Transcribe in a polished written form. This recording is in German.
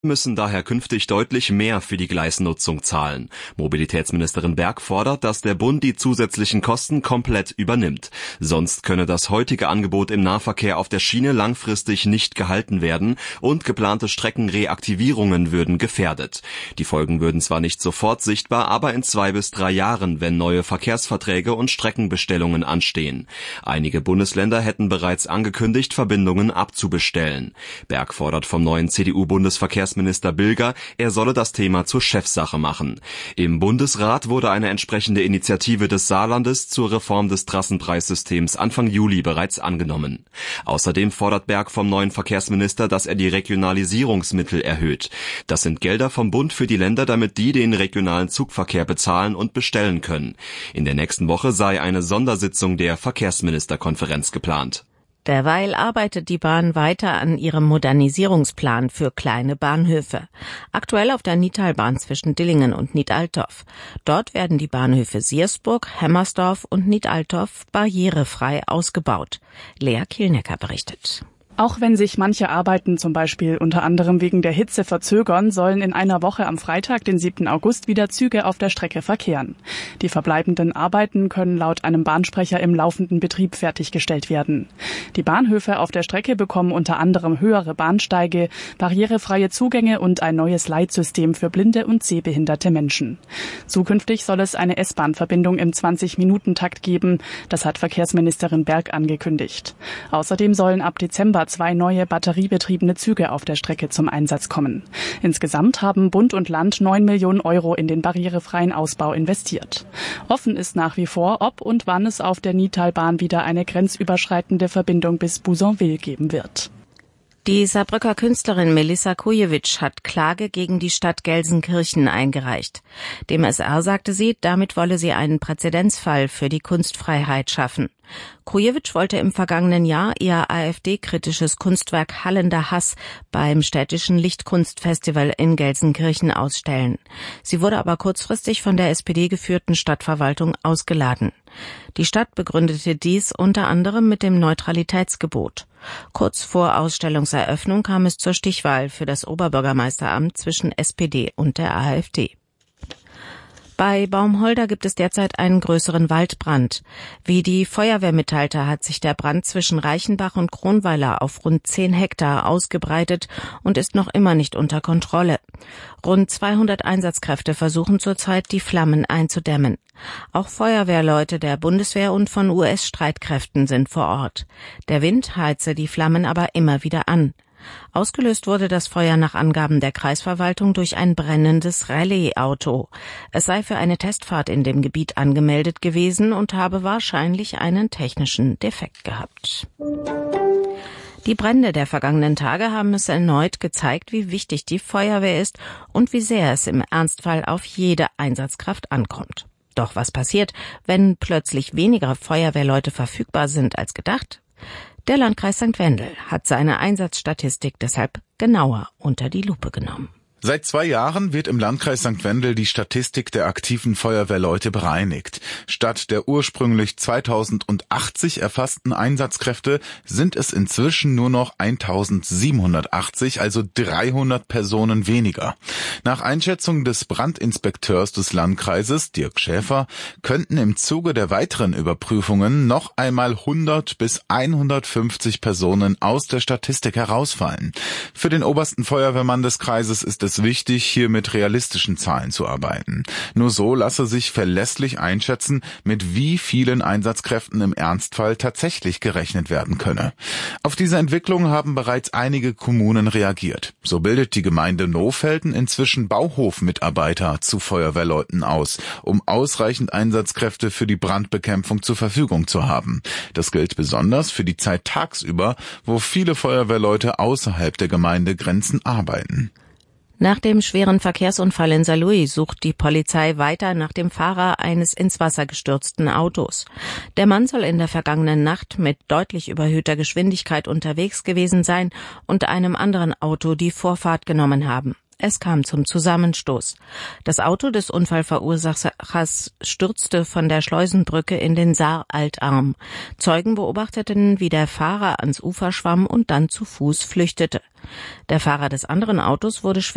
müssen daher künftig deutlich mehr für die Gleisnutzung zahlen. Mobilitätsministerin Berg fordert, dass der Bund die zusätzlichen Kosten komplett übernimmt. Sonst könne das heutige Angebot im Nahverkehr auf der Schiene langfristig nicht gehalten werden und geplante Streckenreaktivierungen würden gefährdet. Die Folgen würden zwar nicht sofort sichtbar, aber in 2 bis 3 Jahren, wenn neue Verkehrsverträge und Streckenbestellungen anstehen. Einige Bundesländer hätten bereits angekündigt, Verbindungen abzubestellen. Berg fordert vom neuen CDU-Bundesverkehrsminister Bilger, er solle das Thema zur Chefsache machen. Im Bundesrat wurde eine entsprechende Initiative des Saarlandes zur Reform des Trassenpreissystems Anfang Juli bereits angenommen. Außerdem fordert Berg vom neuen Verkehrsminister, dass er die Regionalisierungsmittel erhöht. Das sind Gelder vom Bund für die Länder, damit die den regionalen Zugverkehr bezahlen und bestellen können. In der nächsten Woche sei eine Sondersitzung der Verkehrsministerkonferenz geplant. Derweil arbeitet die Bahn weiter an ihrem Modernisierungsplan für kleine Bahnhöfe. Aktuell auf der Nidtalbahn zwischen Dillingen und Niedaltorf. Dort werden die Bahnhöfe Siersburg, Hemmersdorf und Niedaltorf barrierefrei ausgebaut. Lea Kielnecker berichtet. Auch wenn sich manche Arbeiten zum Beispiel unter anderem wegen der Hitze verzögern, sollen in einer Woche am Freitag, den 7. August, wieder Züge auf der Strecke verkehren. Die verbleibenden Arbeiten können laut einem Bahnsprecher im laufenden Betrieb fertiggestellt werden. Die Bahnhöfe auf der Strecke bekommen unter anderem höhere Bahnsteige, barrierefreie Zugänge und ein neues Leitsystem für blinde und sehbehinderte Menschen. Zukünftig soll es eine S-Bahn-Verbindung im 20-Minuten-Takt geben. Das hat Verkehrsministerin Berg angekündigt. Außerdem sollen ab Dezember 2 neue batteriebetriebene Züge auf der Strecke zum Einsatz kommen. Insgesamt haben Bund und Land 9 Millionen Euro in den barrierefreien Ausbau investiert. Offen ist nach wie vor, ob und wann es auf der Nidtalbahn wieder eine grenzüberschreitende Verbindung bis Bousonville geben wird. Die Saarbrücker Künstlerin Melissa Kujewitsch hat Klage gegen die Stadt Gelsenkirchen eingereicht. Dem SR sagte sie, damit wolle sie einen Präzedenzfall für die Kunstfreiheit schaffen. Kujewitsch wollte im vergangenen Jahr ihr AfD-kritisches Kunstwerk Hallender Hass beim städtischen Lichtkunstfestival in Gelsenkirchen ausstellen. Sie wurde aber kurzfristig von der SPD geführten Stadtverwaltung ausgeladen. Die Stadt begründete dies unter anderem mit dem Neutralitätsgebot. Kurz vor Ausstellungseröffnung kam es zur Stichwahl für das Oberbürgermeisteramt zwischen SPD und der AfD. Bei Baumholder gibt es derzeit einen größeren Waldbrand. Wie die Feuerwehr mitteilte, hat sich der Brand zwischen Reichenbach und Kronweiler auf rund 10 Hektar ausgebreitet und ist noch immer nicht unter Kontrolle. Rund 200 Einsatzkräfte versuchen zurzeit, die Flammen einzudämmen. Auch Feuerwehrleute der Bundeswehr und von US-Streitkräften sind vor Ort. Der Wind heize die Flammen aber immer wieder an. Ausgelöst wurde das Feuer nach Angaben der Kreisverwaltung durch ein brennendes Rallye-Auto. Es sei für eine Testfahrt in dem Gebiet angemeldet gewesen und habe wahrscheinlich einen technischen Defekt gehabt. Die Brände der vergangenen Tage haben es erneut gezeigt, wie wichtig die Feuerwehr ist und wie sehr es im Ernstfall auf jede Einsatzkraft ankommt. Doch was passiert, wenn plötzlich weniger Feuerwehrleute verfügbar sind als gedacht? Der Landkreis St. Wendel hat seine Einsatzstatistik deshalb genauer unter die Lupe genommen. Seit 2 Jahren wird im Landkreis St. Wendel die Statistik der aktiven Feuerwehrleute bereinigt. Statt der ursprünglich 2080 erfassten Einsatzkräfte sind es inzwischen nur noch 1780, also 300 Personen weniger. Nach Einschätzung des Brandinspekteurs des Landkreises, Dirk Schäfer, könnten im Zuge der weiteren Überprüfungen noch einmal 100 bis 150 Personen aus der Statistik herausfallen. Für den obersten Feuerwehrmann des Kreises ist es wichtig, hier mit realistischen Zahlen zu arbeiten. Nur so lasse sich verlässlich einschätzen, mit wie vielen Einsatzkräften im Ernstfall tatsächlich gerechnet werden könne. Auf diese Entwicklung haben bereits einige Kommunen reagiert. So bildet die Gemeinde Nohfelden inzwischen Bauhofmitarbeiter zu Feuerwehrleuten aus, um ausreichend Einsatzkräfte für die Brandbekämpfung zur Verfügung zu haben. Das gilt besonders für die Zeit tagsüber, wo viele Feuerwehrleute außerhalb der Gemeindegrenzen arbeiten. Nach dem schweren Verkehrsunfall in Saarlouis sucht die Polizei weiter nach dem Fahrer eines ins Wasser gestürzten Autos. Der Mann soll in der vergangenen Nacht mit deutlich überhöhter Geschwindigkeit unterwegs gewesen sein und einem anderen Auto die Vorfahrt genommen haben. Es kam zum Zusammenstoß. Das Auto des Unfallverursachers stürzte von der Schleusenbrücke in den Saar-Altarm. Zeugen beobachteten, wie der Fahrer ans Ufer schwamm und dann zu Fuß flüchtete. Der Fahrer des anderen Autos wurde schwer